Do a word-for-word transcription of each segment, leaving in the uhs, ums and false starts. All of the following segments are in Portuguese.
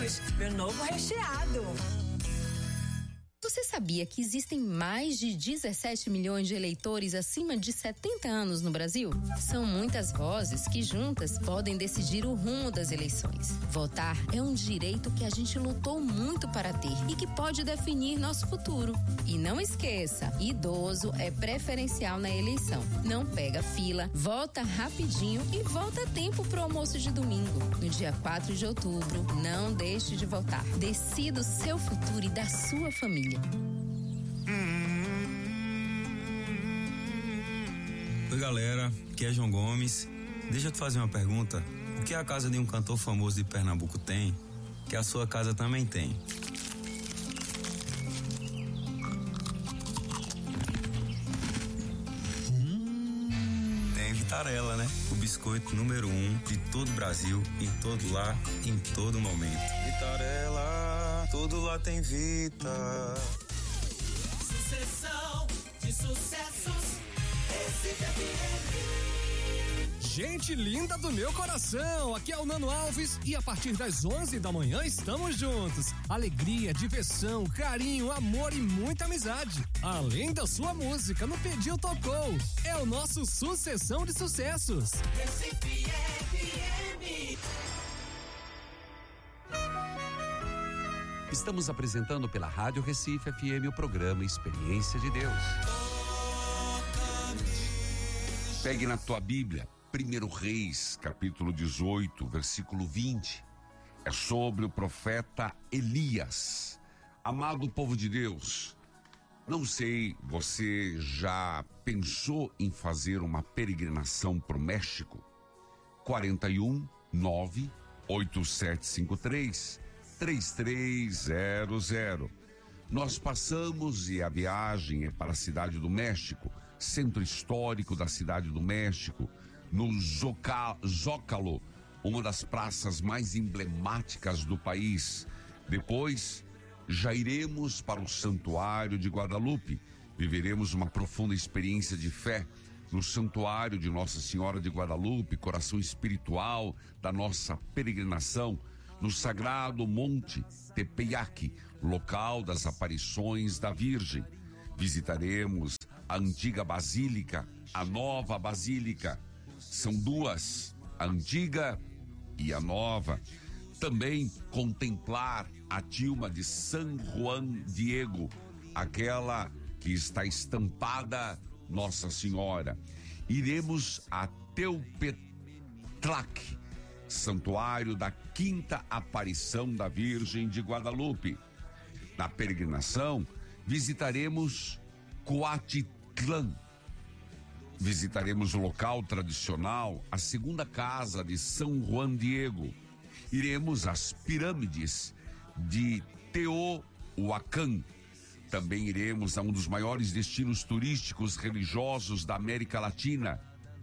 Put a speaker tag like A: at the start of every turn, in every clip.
A: Cheetos, meu novo recheado.
B: Você sabia que existem mais de dezessete milhões de eleitores acima de setenta anos no Brasil? São muitas vozes que juntas podem decidir o rumo das eleições. Votar é um direito que a gente lutou muito para ter e que pode definir nosso futuro. E não esqueça, idoso é preferencial na eleição. Não pega fila, vota rapidinho e volta a tempo pro almoço de domingo. No dia quatro de outubro, não deixe de votar. Decida o seu futuro e da sua família.
C: Oi galera, aqui é João Gomes. Deixa eu te fazer uma pergunta. O que a casa de um cantor famoso de Pernambuco tem, que a sua casa também tem? Tem Vitarella, né? O biscoito número um de todo o Brasil, em todo lar, em todo momento. Vitarella, todo lá tem Vita.
D: Sucessão de sucessos, Recife F M.
E: Gente linda do meu coração, aqui é o Nano Alves e a partir das onze da manhã estamos juntos. Alegria, diversão, carinho, amor e muita amizade. Além da sua música no Pediu Tocou. É o nosso Sucessão de Sucessos.
D: Recife F M.
F: Estamos apresentando pela Rádio Recife F M o programa Experiência de Deus. Pegue na tua Bíblia, primeiro Reis, capítulo dezoito, versículo vinte. É sobre o profeta Elias. Amado povo de Deus, não sei, você já pensou em fazer uma peregrinação para o México? quarenta e um, nove, oito sete cinco três, três três zero zero. Nós passamos e a viagem é para a cidade do México, centro histórico da cidade do México, no Zoca, Zócalo, uma das praças mais emblemáticas do país. Depois, já iremos para o Santuário de Guadalupe. Viveremos uma profunda experiência de fé no Santuário de Nossa Senhora de Guadalupe, coração espiritual da nossa peregrinação, no sagrado Monte Tepeyac, local das aparições da Virgem. Visitaremos a antiga basílica, a nova basílica. São duas, a antiga e a nova. Também contemplar a tilma de San Juan Diego, aquela que está estampada Nossa Senhora. Iremos a Teopetlac, santuário da quinta aparição da Virgem de Guadalupe. Na peregrinação, visitaremos Coatitlán. Visitaremos o local tradicional, a segunda casa de São Juan Diego. Iremos às pirâmides de Teotihuacan. Também iremos a um dos maiores destinos turísticos religiosos da América Latina,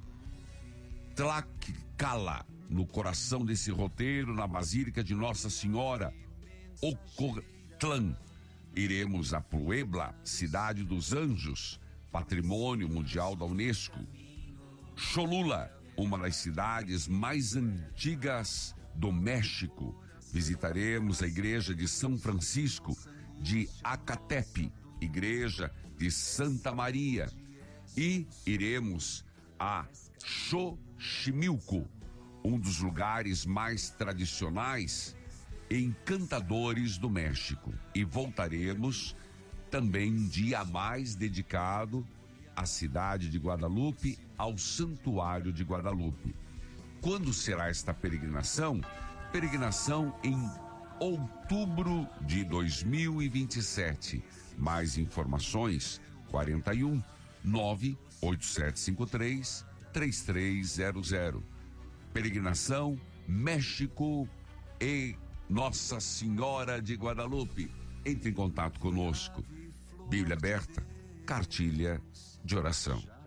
F: Tlaxcala, no coração desse roteiro, na Basílica de Nossa Senhora, Ocotlán. Iremos a Puebla, cidade dos anjos, patrimônio mundial da Unesco. Cholula, uma das cidades mais antigas do México. Visitaremos a igreja de São Francisco de Acatepec, igreja de Santa Maria. E iremos a Xochimilco, um dos lugares mais tradicionais e encantadores do México. E voltaremos também um dia a mais dedicado à cidade de Guadalupe, ao Santuário de Guadalupe. Quando será esta peregrinação? Peregrinação em outubro de dois mil e vinte e sete. Mais informações, quarenta e um, nove oito sete cinco três, três três zero zero. Peregrinação México e Nossa Senhora de Guadalupe. Entre em contato conosco. Bíblia aberta, cartilha de oração.